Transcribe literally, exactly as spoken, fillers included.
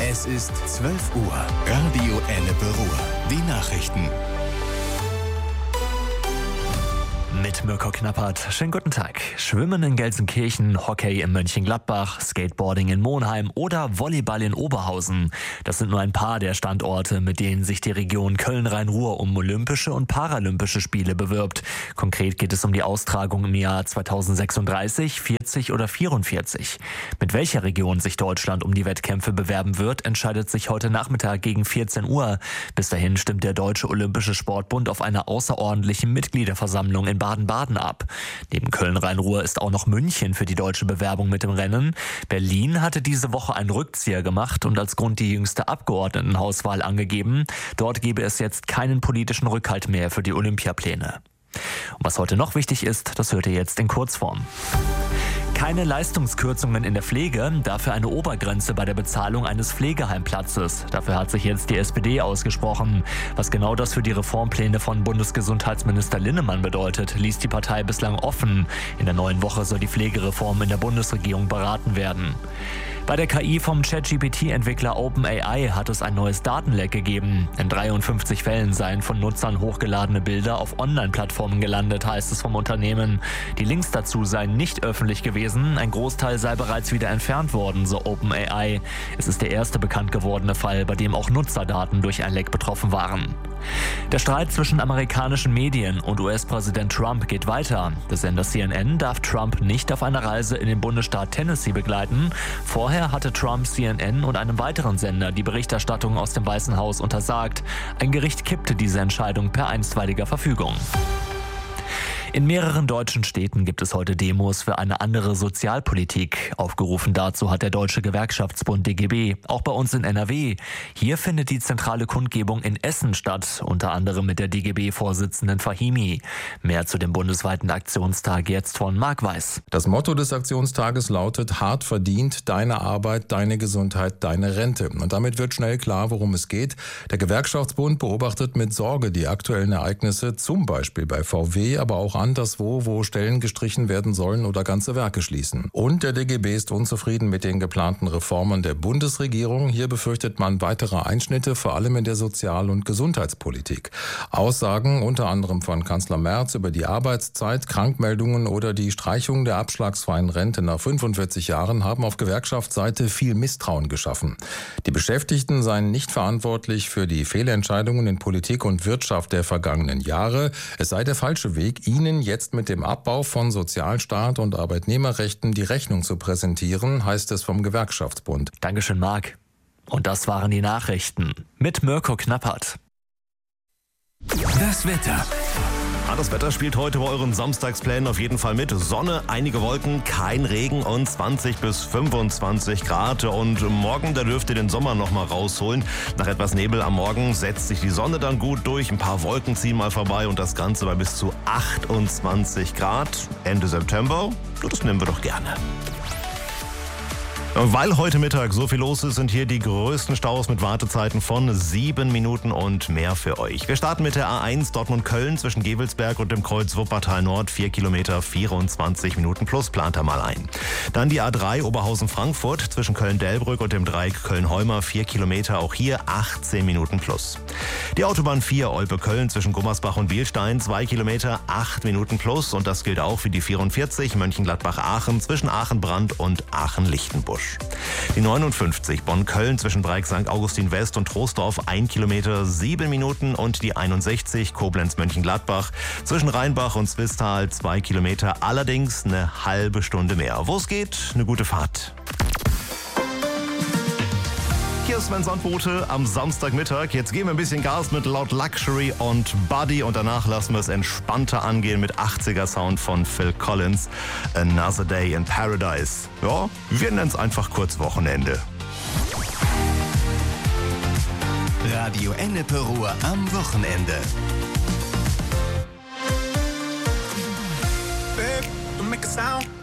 Es ist zwölf Uhr. Radio Ennepe Ruhr. Die Nachrichten. Mit Mirko Knappert. Schönen guten Tag. Schwimmen in Gelsenkirchen, Hockey in Mönchengladbach, Skateboarding in Monheim oder Volleyball in Oberhausen. Das sind nur ein paar der Standorte, mit denen sich die Region Köln-Rhein-Ruhr um Olympische und Paralympische Spiele bewirbt. Konkret geht es um die Austragung im Jahr zweitausendsechsunddreißig, vierzig oder vierundvierzig. Mit welcher Region sich Deutschland um die Wettkämpfe bewerben wird, entscheidet sich heute Nachmittag gegen vierzehn Uhr. Bis dahin stimmt der Deutsche Olympische Sportbund auf einer außerordentlichen Mitgliederversammlung in Baden-Baden ab. Neben Köln-Rhein-Ruhr ist auch noch München für die deutsche Bewerbung mit im Rennen. Berlin hatte diese Woche einen Rückzieher gemacht und als Grund die jüngste Abgeordnetenhauswahl angegeben. Dort gebe es jetzt keinen politischen Rückhalt mehr für die Olympiapläne. Und was heute noch wichtig ist, das hört ihr jetzt in Kurzform. Keine Leistungskürzungen in der Pflege, dafür eine Obergrenze bei der Bezahlung eines Pflegeheimplatzes. Dafür hat sich jetzt die S P D ausgesprochen. Was genau das für die Reformpläne von Bundesgesundheitsminister Linnemann bedeutet, ließ die Partei bislang offen. In der neuen Woche soll die Pflegereform in der Bundesregierung beraten werden. Bei der K I vom ChatGPT-Entwickler OpenAI hat es ein neues Datenleck gegeben. In dreiundfünfzig Fällen seien von Nutzern hochgeladene Bilder auf Online-Plattformen gelandet, heißt es vom Unternehmen. Die Links dazu seien nicht öffentlich gewesen, ein Großteil sei bereits wieder entfernt worden, so OpenAI. Es ist der erste bekannt gewordene Fall, bei dem auch Nutzerdaten durch ein Leck betroffen waren. Der Streit zwischen amerikanischen Medien und U S-Präsident Trump geht weiter. Der Sender C N N darf Trump nicht auf einer Reise in den Bundesstaat Tennessee begleiten. Vorher hatte Trump C N N und einem weiteren Sender die Berichterstattung aus dem Weißen Haus untersagt. Ein Gericht kippte diese Entscheidung per einstweiliger Verfügung. In mehreren deutschen Städten gibt es heute Demos für eine andere Sozialpolitik. Aufgerufen dazu hat der Deutsche Gewerkschaftsbund D G B, auch bei uns in N R W. Hier findet die zentrale Kundgebung in Essen statt, unter anderem mit der D G B-Vorsitzenden Fahimi. Mehr zu dem bundesweiten Aktionstag jetzt von Marc Weiß. Das Motto des Aktionstages lautet: Hart verdient, deine Arbeit, deine Gesundheit, deine Rente. Und damit wird schnell klar, worum es geht. Der Gewerkschaftsbund beobachtet mit Sorge die aktuellen Ereignisse, zum Beispiel bei V W, aber auch anderswo, wo Stellen gestrichen werden sollen oder ganze Werke schließen. Und der D G B ist unzufrieden mit den geplanten Reformen der Bundesregierung. Hier befürchtet man weitere Einschnitte, vor allem in der Sozial- und Gesundheitspolitik. Aussagen unter anderem von Kanzler Merz über die Arbeitszeit, Krankmeldungen oder die Streichung der abschlagsfreien Rente nach fünfundvierzig Jahren haben auf Gewerkschaftsseite viel Misstrauen geschaffen. Die Beschäftigten seien nicht verantwortlich für die Fehlentscheidungen in Politik und Wirtschaft der vergangenen Jahre. Es sei der falsche Weg, ihnen jetzt mit dem Abbau von Sozialstaat und Arbeitnehmerrechten die Rechnung zu präsentieren, heißt es vom Gewerkschaftsbund. Dankeschön, Marc. Und das waren die Nachrichten mit Mirko Knappert. Das Wetter. Ah, das Wetter spielt heute bei euren Samstagsplänen auf jeden Fall mit. Sonne, einige Wolken, kein Regen und zwanzig bis fünfundzwanzig Grad. Und morgen, da dürft ihr den Sommer noch mal rausholen. Nach etwas Nebel am Morgen setzt sich die Sonne dann gut durch. Ein paar Wolken ziehen mal vorbei und das Ganze bei bis zu achtundzwanzig Grad. Ende September, das nehmen wir doch gerne. Weil heute Mittag so viel los ist, sind hier die größten Staus mit Wartezeiten von sieben Minuten und mehr für euch. Wir starten mit der A eins Dortmund-Köln zwischen Gevelsberg und dem Kreuz Wuppertal Nord. vier Kilometer, vierundzwanzig Minuten plus, plant er mal ein. Dann die A drei Oberhausen-Frankfurt zwischen Köln-Delbrück und dem Dreieck Köln-Heumer. vier Kilometer, auch hier achtzehn Minuten plus. Die Autobahn vier Olpe-Köln zwischen Gummersbach und Bielstein. zwei Kilometer, acht Minuten plus. Und das gilt auch für die vierundvierzig Mönchengladbach-Aachen zwischen Aachen-Brand und Aachen-Lichtenbusch. Die neunundfünfzig Bonn-Köln zwischen Dreieck Sankt Augustin West und Troisdorf ein Kilometer, sieben Minuten und die einundsechzig Koblenz-Mönchengladbach zwischen Rheinbach und Zwistal zwei Kilometer, allerdings eine halbe Stunde mehr. Wo es geht, eine gute Fahrt. Hier ist Sven Sandbote am Samstagmittag. Jetzt geben wir ein bisschen Gas mit Loud Luxury und Buddy und danach lassen wir es entspannter angehen mit achtziger Sound von Phil Collins. Another Day in Paradise. Ja, wir nennen es einfach kurz Wochenende. Radio Ennepe Ruhr am Wochenende. Babe, don't make a sound.